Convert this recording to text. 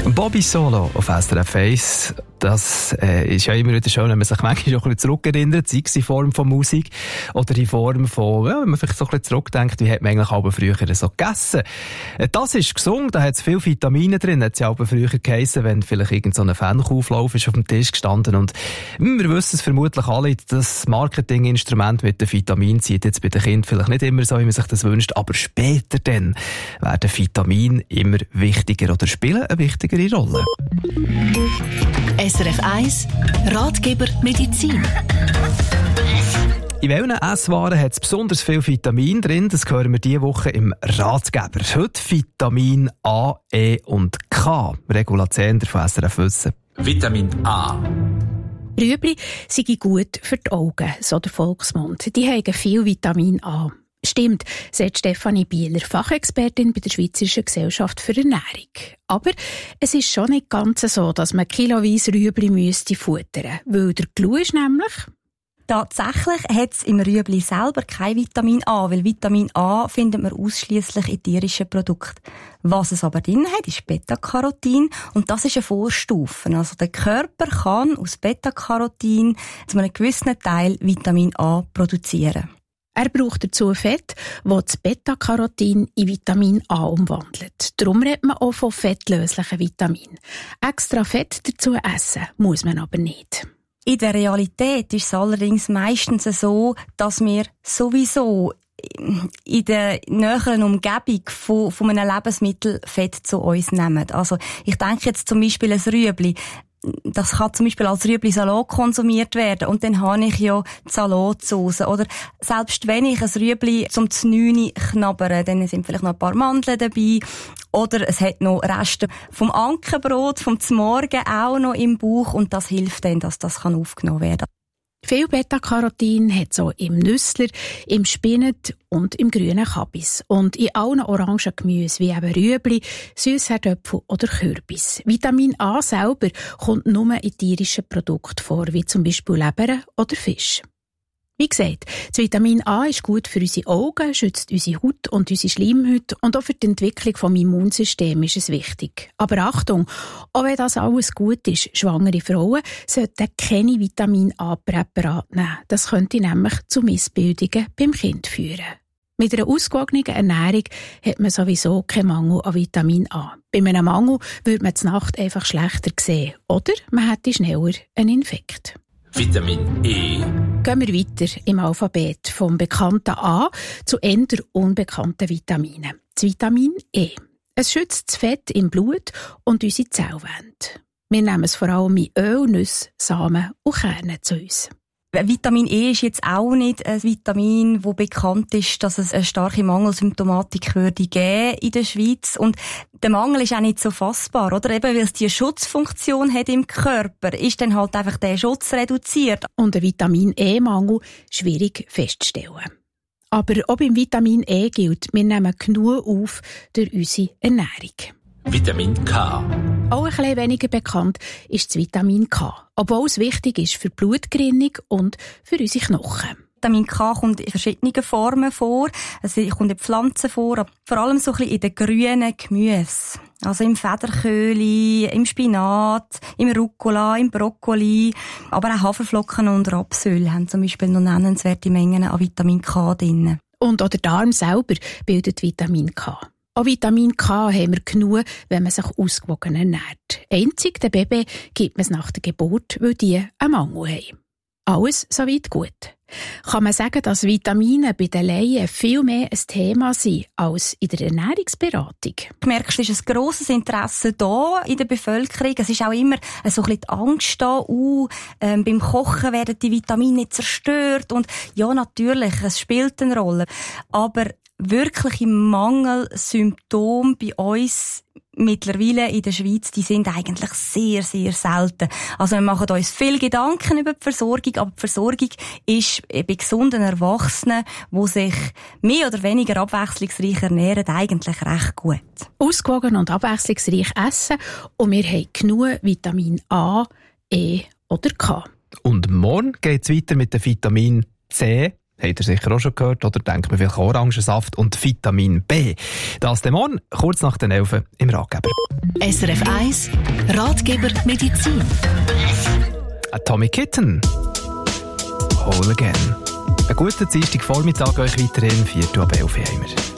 Bobby Solo auf SRF 1. Das ist ja immer wieder schön, wenn man sich manchmal auch ein bisschen zurückerinnert, sei es in Form von Musik oder in Form von, wenn man vielleicht so ein bisschen zurückdenkt, wie hat man eigentlich aber früher so gegessen. Das ist gesungen, da hat es viel Vitamine drin, hat es ja aber früher geheissen, wenn vielleicht irgend so ein Pfannkuchenlauf ist auf dem Tisch gestanden. Und wir wissen es vermutlich alle, das Marketinginstrument mit den Vitaminen zieht jetzt bei den Kindern vielleicht nicht immer so, wie man sich das wünscht, aber später dann werden Vitamine immer wichtiger oder spielen eine wichtigere Rolle. SRF 1 Ratgeber Medizin. In welchen Esswaren hat es besonders viel Vitamin drin? Das hören wir diese Woche im Ratgeber. Heute Vitamin A, E und K. Regula Zehnder von SRF Wissen. Vitamin A. Rüebli sind gut für die Augen, so der Volksmund. Die haben viel Vitamin A. Stimmt, sagt Stefanie Bieler, Fachexpertin bei der Schweizerischen Gesellschaft für Ernährung. Aber es ist schon nicht ganz so, dass man kiloweise Rüebli müsste futtern, weil der Clou ist nämlich... Tatsächlich hat es im Rüebli selber kein Vitamin A, weil Vitamin A findet man ausschliesslich in tierischen Produkten. Was es aber drin hat, ist Beta-Carotin und das ist eine Vorstufe. Also der Körper kann aus Beta-Carotin zu einem gewissen Teil Vitamin A produzieren. Er braucht dazu Fett, das das Beta-Carotin in Vitamin A umwandelt. Darum redet man auch von fettlöslichen Vitaminen. Extra Fett dazu essen muss man aber nicht. In der Realität ist es allerdings meistens so, dass wir sowieso in der näheren Umgebung von einem Lebensmittel Fett zu uns nehmen. Also ich denke jetzt zum Beispiel an Rüebli. Das kann zum Beispiel als Rüebli-Salat konsumiert werden und dann habe ich ja die Salatsauce. Oder selbst wenn ich ein Rüebli zum 9 knabbere, dann sind vielleicht noch ein paar Mandeln dabei oder es hat noch Reste vom Ankenbrot, vom Zmorgen auch noch im Bauch und das hilft dann, dass das aufgenommen werden kann. Viel Beta-Carotin hat es auch im Nüssler, im Spinat und im grünen Kabis. Und in allen orangen Gemüse, wie eben Rüebli, Süssherdöpfel oder Kürbis. Vitamin A selber kommt nur in tierischen Produkten vor, wie zum Beispiel Leber oder Fisch. Wie gesagt, das Vitamin A ist gut für unsere Augen, schützt unsere Haut und unsere Schleimhäute und auch für die Entwicklung des Immunsystems ist es wichtig. Aber Achtung, auch wenn das alles gut ist, schwangere Frauen sollten keine Vitamin A-Präparate nehmen. Das könnte nämlich zu Missbildungen beim Kind führen. Mit einer ausgewogenen Ernährung hat man sowieso keinen Mangel an Vitamin A. Bei einem Mangel würde man die Nacht einfach schlechter sehen oder man hätte schneller einen Infekt. Vitamin E. Gehen wir weiter im Alphabet vom bekannten A zu eher unbekannten Vitaminen. Das Vitamin E. Es schützt das Fett im Blut und unsere Zellwände. Wir nehmen es vor allem in Öl, Nüsse, Samen und Kerne zu uns. Vitamin E ist jetzt auch nicht ein Vitamin, das bekannt ist, dass es eine starke Mangelsymptomatik würde geben in der Schweiz. Und der Mangel ist auch nicht so fassbar, oder? Eben, weil es die Schutzfunktion hat im Körper, ist dann halt einfach der Schutz reduziert. Und ein Vitamin E-Mangel schwierig festzustellen. Aber auch beim Vitamin E gilt, wir nehmen genug auf durch unsere Ernährung. Vitamin K. Auch ein bisschen weniger bekannt ist das Vitamin K, obwohl es wichtig ist für die Blutgerinnung und für unsere Knochen. Vitamin K kommt in verschiedenen Formen vor. Es kommt in Pflanzen vor, aber vor allem so ein bisschen in den grünen Gemüsen. Also im Federköhli, im Spinat, im Rucola, im Brokkoli. Aber auch Haferflocken und Rapsöl haben zum Beispiel noch nennenswerte Mengen an Vitamin K drin. Und auch der Darm selber bildet Vitamin K. Auch Vitamin K haben wir genug, wenn man sich ausgewogen ernährt. Einzig den Baby gibt man es nach der Geburt, weil die einen Mangel haben. Alles soweit gut. Kann man sagen, dass Vitamine bei den Laien viel mehr ein Thema sind als in der Ernährungsberatung? Du merkst, es ist ein grosses Interesse da in der Bevölkerung. Es ist auch immer so ein bisschen die Angst da. Beim Kochen werden die Vitamine nicht zerstört. Und ja, natürlich, es spielt eine Rolle. Aber wirkliche Mangelsymptome bei uns mittlerweile in der Schweiz, die sind eigentlich sehr, sehr selten. Also wir machen uns viel Gedanken über die Versorgung, aber die Versorgung ist bei gesunden Erwachsenen, die sich mehr oder weniger abwechslungsreich ernähren, eigentlich recht gut. Ausgewogen und abwechslungsreich essen und wir haben genug Vitamin A, E oder K. Und morgen geht es weiter mit dem Vitamin C. Habt ihr sicher auch schon gehört, oder denkt man vielleicht Orangensaft und Vitamin B. Das dem morgen, kurz nach den 11 im Ratgeber. SRF 1 Ratgeber Medizin. Tommy Kitten. Whole Again. Einen guten Dienstagvormittag euch weiterhin, 4:11 Uhr.